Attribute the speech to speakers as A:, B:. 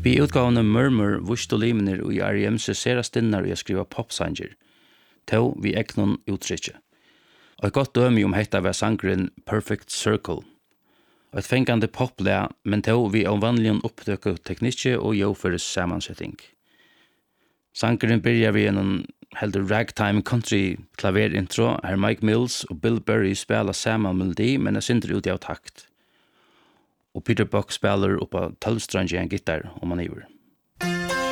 A: Vi utgavene Murmur vustolimner og i R.E.M. sera stinnar og jeg skriva popsanger. To vi eknon uttrykje. Og et godt dømi hetta var sangren Perfect Circle. Og et fengande poplea, men to vi vanligen oppdøkka teknikje og jøføres samansetting. Sangren byrjar vi en heldur ragtime country klaverintro, her Mike Mills og Bill Burry spela saman melodi, men er sindri ut av takt. Og Peter Buck spelar uppa 12-strangig gitar man iver.